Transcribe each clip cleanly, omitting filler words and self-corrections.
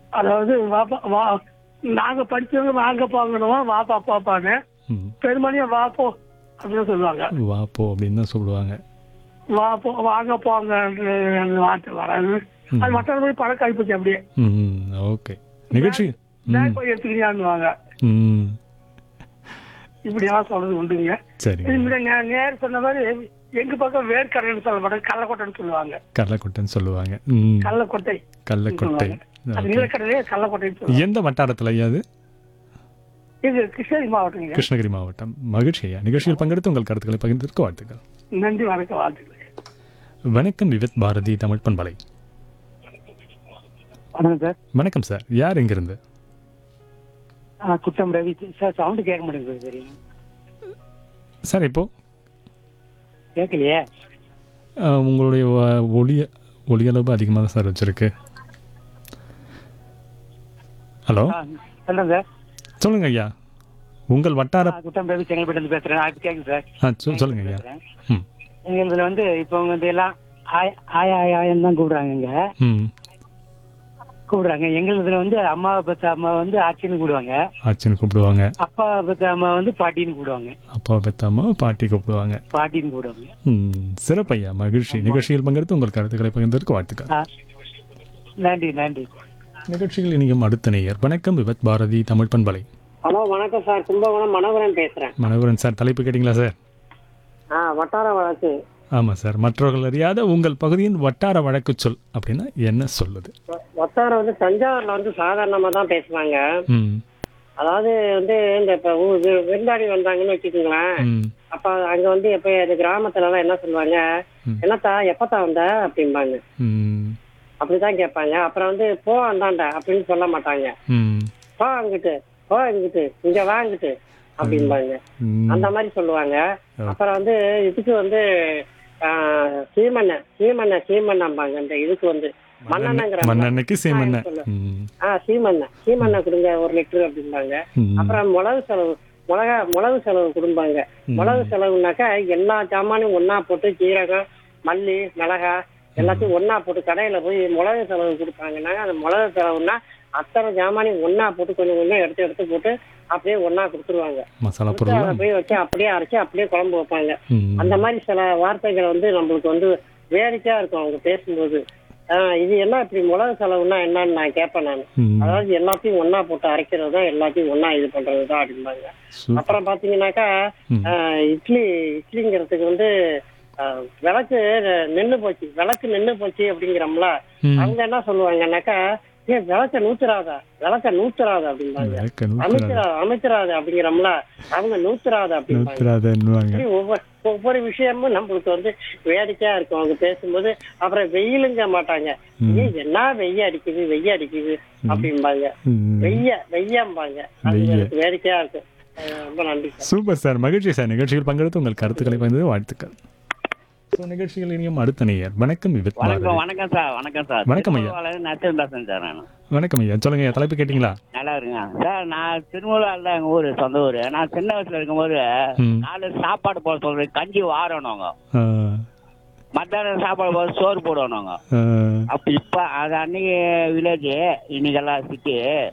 அதாவது வாப்பா வா, நாங்க படிச்சவங்க வாங்க போங்கணுமா வாப்பா பாப்பான்னு, ம். பெருமணியா வாப்போ அப்படின்னு சொல்லுவாங்க. வா போ அப்படின்னு தான் சொல்லுவாங்க. வாப்போ வாங்க போங்க வார்த்தை வராது. அது மற்றவங்க பழக்கம் ஆகிப்போச்சு அப்படியே. ம். ஓகே. நிகழ்ச்சி. ம். போய் எடுத்துக்கிறியான்னுவாங்க. ம். இப்படியெல்லாம் சொல்றது உண்டுங்க. சரிங்க. இது நேர் சொன்ன மாதிரி எங்க பக்கம் வேர்க்கடலைன்னு சொல்ல மாட்டாங்க, கள்ளக்கொட்டைன்னு சொல்லுவாங்க. கடலக்கொட்டைன்னு சொல்லுவாங்க. ம். கள்ளக்கொட்டை கடலக்கொட்டை. அது ஓகே. நிலக்கடலையே கள்ளக்கொட்டைன்னு சொல்லுவாங்க. எந்த வட்டாரத்தில் ஐயா அது? இது கிருஷ்ணகிரி மாவட்டங்க. கிருஷ்ணகிரி மாவட்டம். மகிழ்ச்சி ஐயா. நிகழ்ச்சியில் பங்கெடுத்து உங்கள் கருத்துக்களை பகிர்ந்ததற்கு வாழ்த்துக்கள். நன்றி, வணக்கம், வாழ்த்துக்கள். வணக்கம் விவித் பாரதி தமிழ் பண்பலை. வணக்கம் சார். வணக்கம் சார். யார் எங்கிருந்து? குட்டம் ரவி சார். சவுண்டு கேட்க மாட்டேங்குது. தெரியும் சார் இப்போ கேட்கலையே. உங்களுடைய ஒளியளவு அதிகமாக தான் சார் வச்சுருக்கு. ஹலோ, சொல்லுங்க சார். சொல்லுங்க ஐயா. உங்கள் வட்டார குட்டம் ரவி செங்கல்பட்டு பேசுறேன். அது கேட்குங்க சார். சொல்லுங்க ஐயா. ம். எங்களுதுல வந்து இப்போ வந்து எல்லாம் ஆயான்னு தான் கூப்பிடுறாங்க. இங்க ம். கூப்பிடுறாங்க. எங்களுதுல வந்து அம்மாவை பத்த அம்மா வந்து ஆச்சின்னு கூப்பிடுவாங்க. ஆச்சின்னு கூப்பிடுவாங்க. அப்பாவை பத்த அம்மா வந்து பாட்டின்னு கூப்பிடுவாங்க. அப்பா பெத்தாம பாட்டி கூப்பிடுவாங்க. பாட்டின்னு கூப்பிடுவாங்க. சிறப்பையா. மகிழ்ச்சி. நிகழ்ச்சியில் பங்கெடுத்து உங்கள் கருத்துக்களை பகிர்ந்ததற்கு வாழ்த்துக்கள். நன்றி, நன்றி. நிகழ்ச்சியில் இனியும் அடுத்த நேயர். வணக்கம் விவத் பாரதி தமிழ் பண்பலை. ஹலோ, வணக்கம் சார். கும்பகோணம் மனோகரன் பேசுறேன். மனோகரன் சார், தலைப்பு கேட்டிங்களா சார்? வட்டார வழக்கு. ஆமாம் சார். மற்றவர்கள் அறியாத உங்கள் பகுதியின் வட்டார வழக்கு சொல் அப்படின்னா என்ன சொல்லுது? வட்டாரம் வந்து தஞ்சாவூர்ல வந்து சாதாரணமா தான் பேசுவாங்க. ம். அதாவது வந்து இந்த இப்ப விருந்தாடி வந்தாங்கன்னு வச்சுக்கோங்களேன். ம். அப்ப அங்க வந்து எப்ப இந்த கிராமத்துல எல்லாம் என்ன சொல்லுவாங்க, என்னத்தா எப்பத்தா வந்த அப்படிம்பாங்க. ம். அப்படிதான் கேட்பாங்க. அப்புறம் வந்து போ அந்தாண்டா அப்படின்னு சொல்ல மாட்டாங்க. ம். போ அங்கிட்டு, போ இங்கிட்டு, இங்க வாங்கிட்டு அப்படிம்பாங்க. ம். அந்த மாதிரி சொல்லுவாங்க. அப்புறம் வந்து இதுக்கு வந்து சீமண்ணம்பாங்க. இந்த இதுக்கு வந்து மண்ணெண்ணைக்கு சீமண்ணெய். சீமண்ணெய் கொடுங்க 1 லிட்டர் அப்படிம்பாங்க. அப்புறம் மிளகு செலவு கொடுப்பாங்க. மிளகு செலவுனாக்கா எல்லா ஜாமானும் ஒன்னா போட்டு ஜீரகம், மல்லி, மிளகா எல்லாத்தையும் ஒன்னா போட்டு கடையில போய் மிளகு செலவு கொடுப்பாங்கன்னா, அந்த மிளகு செலவுன்னா அத்தனை ஜாமானையும் ஒன்னா போட்டு கொஞ்சம் கொஞ்சம் எடுத்து போட்டு அப்படியே ஒன்னா கொடுத்துருவாங்க. மசாலா பொருள் அதை போய் வச்சு அப்படியே அரைச்சி அப்படியே குழம்பு வைப்பாங்க. அந்த மாதிரி சில வார்த்தைகள் வந்து நம்மளுக்கு வந்து வேடிக்கையா இருக்கும் அவங்க பேசும்போது. இது என்ன இப்படி மிளகு செலவுன்னா என்னன்னு நான் கேட்பேன் நான். அதாவது எல்லாத்தையும் ஒன்னா போட்டு அரைக்கிறது தான், எல்லாத்தையும் ஒன்னா இது பண்றதுதான் அப்படிம்பாங்க. அப்புறம் பாத்தீங்கன்னாக்கா இட்லிங்கிறதுக்கு வந்து விளக்கு நின்னு போச்சு அப்படிங்கிறோம்ல. அவங்க என்ன சொல்லுவாங்கன்னாக்கா, விளக்க நூத்துறாத அப்படிம்பாங்க. அமைச்சராத அப்படிங்கிறோம்ல, அவங்க நூத்துறாத அப்படிம்பாங்க. ஒவ்வொரு விஷயமும் நம்மளுக்கு வந்து வேடிக்கையா இருக்கும் அவங்க பேசும்போது. அப்புறம் வெயிலுங்க மாட்டாங்க. என்ன வெய்ய அடிக்குது அப்படிம்பாங்க. வெய்யம்பாங்க. அது எனக்கு வேடிக்கையா இருக்கும். ரொம்ப நன்றி சார். Super sir. மகிழ்ச்சி சார். நிகழ்ச்சியில் பங்கெடுத்து உங்கள் கருத்துக்களை பகிர்ந்தது வாழ்த்துக்கள். நிகழ்ச்சிகள் இனியும் அடுத்த நேயர். வணக்கம் விவித் பாரதி. வணக்கம் சார். வணக்கம் சார். வணக்கம் ஐயா. நரசிம்மன் பேசுறேன் சார். நான் வணக்கம் ஐயா. சொல்லுங்க ஐயா. தலைப்பு கேட்டீங்களா? நல்லா இருக்குங்க சார். நான் திருமூலால் தான் எங்க ஊரு, சொந்த ஊரு. நான் சின்ன வயசுல இருக்கும்போது நாலு சாப்பாடு போட சொல்றது, கஞ்சி வாரணுங்க. மத்தியானம் சாப்பாடு போட சோறு போடணுங்க. அப்ப இப்ப அது அன்னைக்கு வில்லேஜ், இன்னைக்கெல்லாம் சிட்டி.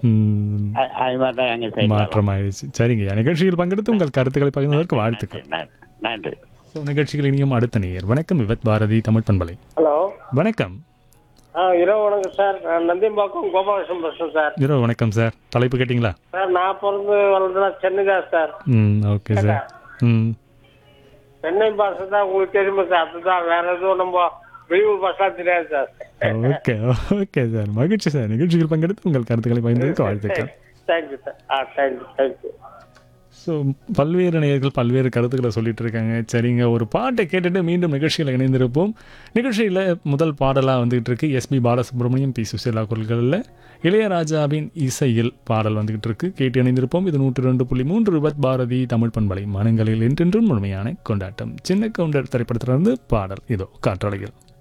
அது மாதிரி தான் எங்க சைடு மாற்றம் ஆயிடுச்சு. சரிங்க. நிகழ்ச்சியில் பங்கெடுத்து உங்கள் கருத்துக்களை பகிர்ந்ததற்கு வாழ்த்துக்கள். நன்றி. நிகழ்ச்சிகள் இனியும் அடுத்த நேயர். வணக்கம் விவத் பாரதி தமிழ் பண்பலை. ஹலோ, வணக்கம். இரவு வணக்கம் சார். நந்திம்பாக்கம் கோபாலகிருஷ்ணன் பேசுறேன் சார். இரவு வணக்கம் சார். தலைப்பு கேட்டீங்களா? சார், நான் பிறந்து வளர்ந்தா சென்னை தான் சார். Okay sir. சென்னை பாஷை தான் உங்களுக்கு தெரியுமா சார்? அதுதான், வேற எதுவும் நம்ம வெளியூர் பாஷா தெரியாது சார். Okay sir. மகிழ்ச்சி சார். நிகழ்ச்சிகள் பங்கெடுத்து உங்கள் கருத்துக்களை பகிர்ந்ததற்கு வாழ்த்துக்கள். Thank you sir. தேங்க்யூ. ஸோ பல்வேறு நேயர்கள் பல்வேறு கருத்துக்களை சொல்லிட்டு இருக்காங்க. சரிங்க, ஒரு பாட்டை கேட்டுட்டு மீண்டும் நிகழ்ச்சியில் இணைந்திருப்போம். நிகழ்ச்சியில் முதல் பாடலாக வந்துகிட்டு இருக்கு. எஸ்பி பாலசுப்ரமணியம், பி சுசீலா குரல்களில் இளையராஜாவின் இசையில் பாடல் வந்துகிட்டு இருக்கு. கேட்டு இணைந்திருப்போம். இது 102.3 விபத் பாரதி தமிழ் பண்பலை. மனங்களில் என்றென்றும் முழுமையான கொண்டாட்டம். சின்ன கவுண்டர் திரைப்படத்திலிருந்து பாடல் இதோ காற்றலையில்.